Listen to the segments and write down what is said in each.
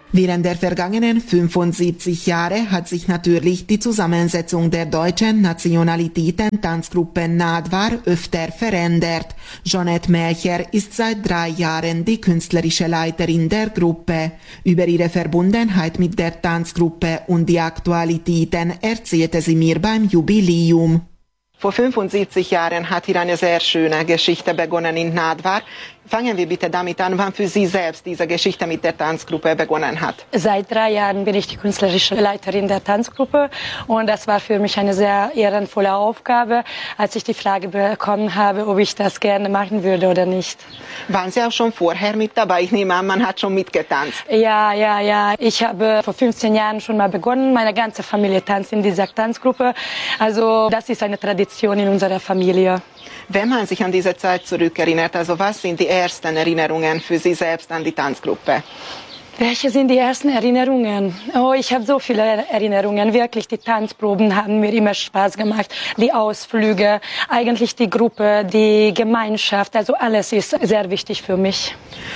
Während der vergangenen 75 Jahre hat sich natürlich die Zusammensetzung der deutschen Nationalitäten-Tanzgruppe Nádvar öfter verändert. Jeanette Melcher ist seit 3 Jahren die künstlerische Leiterin der Gruppe. Über ihre Verbundenheit mit der Tanzgruppe und die Aktualitäten erzählte sie mir beim Jubiläum. Vor 75 Jahren hat hier eine sehr schöne Geschichte begonnen in Nádvar. Fangen wir bitte damit an, wann für Sie selbst diese Geschichte mit der Tanzgruppe begonnen hat. Seit 3 Jahren bin ich die künstlerische Leiterin der Tanzgruppe und das war für mich eine sehr ehrenvolle Aufgabe, als ich die Frage bekommen habe, ob ich das gerne machen würde oder nicht. Waren Sie auch schon vorher mit dabei? Ich nehme an, man hat schon mitgetanzt. Ja. Ich habe vor 15 Jahren schon mal begonnen. Meine ganze Familie tanzt in dieser Tanzgruppe. Also das ist eine Tradition in unserer Familie. Wenn man sich an diese Zeit zurückerinnert, also was sind die ersten Erinnerungen für Sie selbst an die Tanzgruppe? Welche sind die ersten Erinnerungen? Oh, ich habe so viele Erinnerungen. Wirklich, die Tanzproben haben mir immer Spaß gemacht. Die Ausflüge, eigentlich die Gruppe, die Gemeinschaft. Also alles ist sehr wichtig für mich.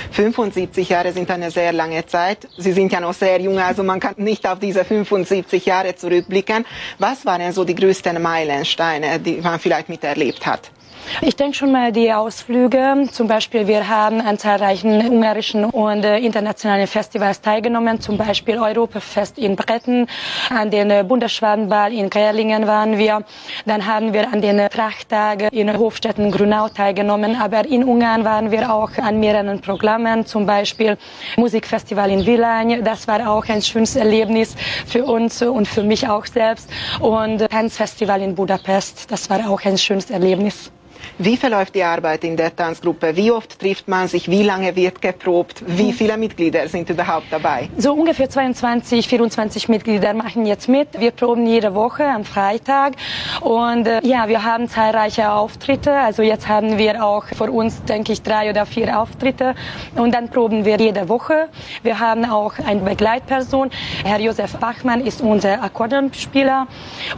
75 Jahre sind eine sehr lange Zeit. Sie sind ja noch sehr jung, also man kann nicht auf diese 75 Jahre zurückblicken. Was waren so die größten Meilensteine, die man vielleicht miterlebt hat? Ich denke schon mal die Ausflüge. Zum Beispiel, wir haben an zahlreichen ungarischen und internationalen Festivals teilgenommen. Zum Beispiel Europafest in Bretten, an den Bundesschwabenball in Gerlingen waren wir. Dann haben wir an den Trachttagen in Hofstetten-Grünau teilgenommen. Aber in Ungarn waren wir auch an mehreren Programmen. Zum Beispiel Musikfestival in Villány. Das war auch ein schönes Erlebnis für uns und für mich auch selbst. Und Tanzfestival in Budapest. Das war auch ein schönes Erlebnis. Wie verläuft die Arbeit in der Tanzgruppe? Wie oft trifft man sich? Wie lange wird geprobt? Wie viele Mitglieder sind überhaupt dabei? So ungefähr 22, 24 Mitglieder machen jetzt mit. Wir proben jede Woche am Freitag. Und wir haben zahlreiche Auftritte. Also jetzt haben wir auch für uns, denke ich, 3 oder 4 Auftritte. Und dann proben wir jede Woche. Wir haben auch eine Begleitperson. Herr Josef Bachmann ist unser Akkordeonspieler.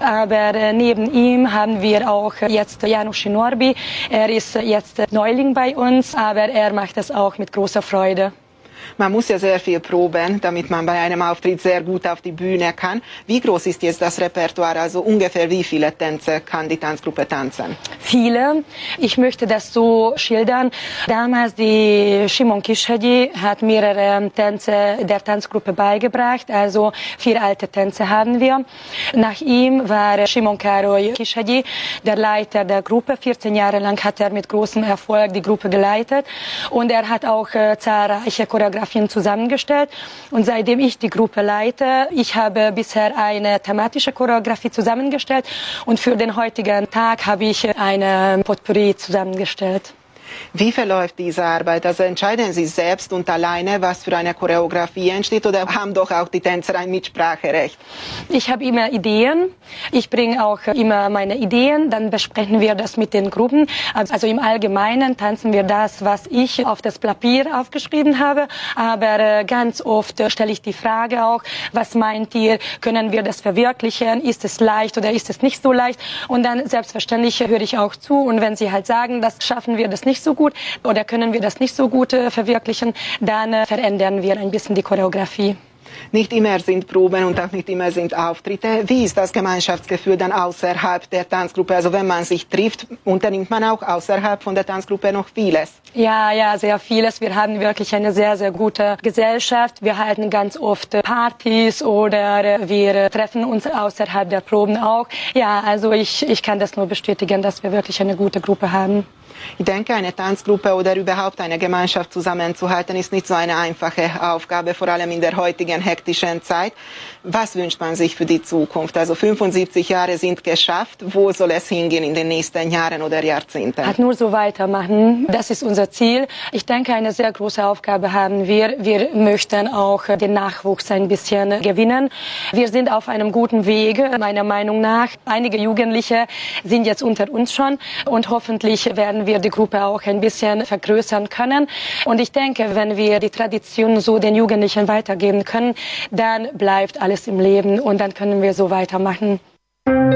Aber neben ihm haben wir auch jetzt János Norbi. Er ist jetzt Neuling bei uns, aber er macht das auch mit großer Freude. Man muss ja sehr viel proben, damit man bei einem Auftritt sehr gut auf die Bühne kann. Wie groß ist jetzt das Repertoire? Also ungefähr wie viele Tänze kann die Tanzgruppe tanzen? Viele. Ich möchte das so schildern. Damals die Simon Kishagyi hat mehrere Tänze der Tanzgruppe beigebracht. Also 4 alte Tänze haben wir. Nach ihm war Simon Károly Kishagyi der Leiter der Gruppe. 14 Jahre lang hat er mit großem Erfolg die Gruppe geleitet. Und er hat auch zahlreiche Choreografien zusammengestellt. Und seitdem ich die Gruppe leite, ich habe bisher eine thematische Choreografie zusammengestellt und für den heutigen Tag habe ich eine Potpourri zusammengestellt. Wie verläuft diese Arbeit? Also entscheiden Sie selbst und alleine, was für eine Choreografie entsteht, oder haben doch auch die Tänzer ein Mitspracherecht? Ich habe immer Ideen. Ich bringe auch immer meine Ideen. Dann besprechen wir das mit den Gruppen. Also im Allgemeinen tanzen wir das, was ich auf das Papier aufgeschrieben habe. Aber ganz oft stelle ich die Frage auch, was meint ihr? Können wir das verwirklichen? Ist es leicht oder ist es nicht so leicht? Und dann selbstverständlich höre ich auch zu. Und wenn sie halt sagen, das schaffen wir das nicht so gut oder können wir das nicht so gut verwirklichen, dann verändern wir ein bisschen die Choreografie. Nicht immer sind Proben und auch nicht immer sind Auftritte. Wie ist das Gemeinschaftsgefühl dann außerhalb der Tanzgruppe? Also wenn man sich trifft, unternimmt man auch außerhalb von der Tanzgruppe noch vieles? Ja, sehr vieles. Wir haben wirklich eine sehr, sehr gute Gesellschaft. Wir halten ganz oft Partys oder wir treffen uns außerhalb der Proben auch. Ja, also ich kann das nur bestätigen, dass wir wirklich eine gute Gruppe haben. Ich denke, eine Tanzgruppe oder überhaupt eine Gemeinschaft zusammenzuhalten, ist nicht so eine einfache Aufgabe, vor allem in der heutigen hektischen Zeit. Was wünscht man sich für die Zukunft? Also 75 Jahre sind geschafft. Wo soll es hingehen in den nächsten Jahren oder Jahrzehnten? Nur so weitermachen. Das ist unser Ziel. Ich denke, eine sehr große Aufgabe haben wir. Wir möchten auch den Nachwuchs ein bisschen gewinnen. Wir sind auf einem guten Weg, meiner Meinung nach. Einige Jugendliche sind jetzt unter uns schon und hoffentlich werden wir die Gruppe auch ein bisschen vergrößern können. Und ich denke, wenn wir die Tradition so den Jugendlichen weitergeben können, dann bleibt alles im Leben und dann können wir so weitermachen.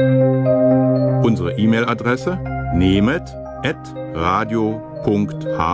Unsere E-Mail-Adresse nemet@radio.hr